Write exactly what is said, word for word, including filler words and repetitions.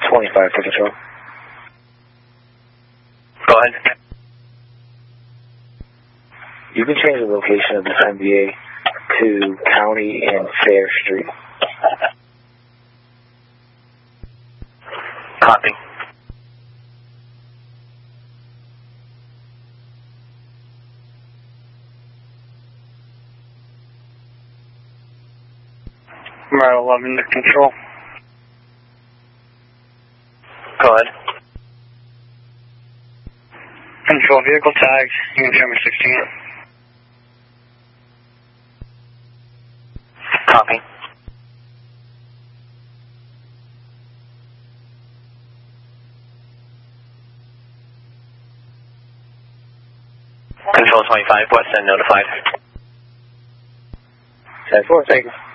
twenty-five for control. Go ahead. You can change the location of this M B A to County and Fair Street. Copy. Right, eleven to control. Go ahead. Control vehicle tags, you can show me sixteen. Copy. Control twenty-five, West End notified. ten four, thank you.